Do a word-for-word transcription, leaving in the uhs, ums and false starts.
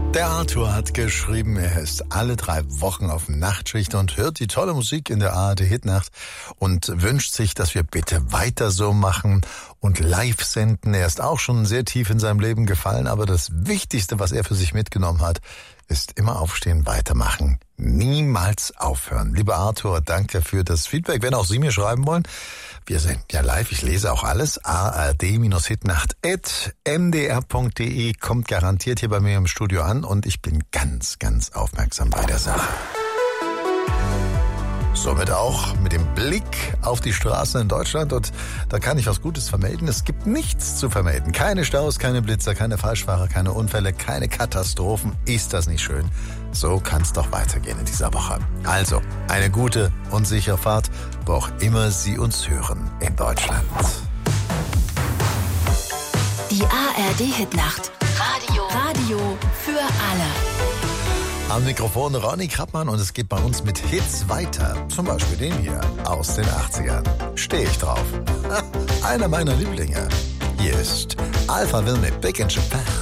Der Arthur hat geschrieben, er ist alle drei Wochen auf Nachtschicht und hört die tolle Musik in der A R D-Hitnacht und wünscht sich, dass wir bitte weiter so machen und live senden. Er ist auch schon sehr tief in seinem Leben gefallen, aber das Wichtigste, was er für sich mitgenommen hat, ist immer aufstehen, weitermachen, niemals aufhören. Lieber Arthur, danke für das Feedback. Wenn auch Sie mir schreiben wollen, wir sind ja live, ich lese auch alles. A R D-Hitnacht at m d r punkt d e kommt garantiert hier bei mir im Studio an und ich bin ganz, ganz aufmerksam bei der Sache. Somit auch mit dem Blick auf die Straßen in Deutschland und da kann ich was Gutes vermelden. Es gibt nichts zu vermelden. Keine Staus, keine Blitzer, keine Falschfahrer, keine Unfälle, keine Katastrophen. Ist das nicht schön? So kann es doch weitergehen in dieser Woche. Also, eine gute und sichere Fahrt, wo auch immer Sie uns hören in Deutschland. Die A R D-Hitnacht. Radio. Radio für alle. Am Mikrofon Ronny Krappmann und es geht bei uns mit Hits weiter. Zum Beispiel den hier aus den achtzigern. Stehe ich drauf. Einer meiner Lieblinge. Hier ist Alphaville mit Big in Japan.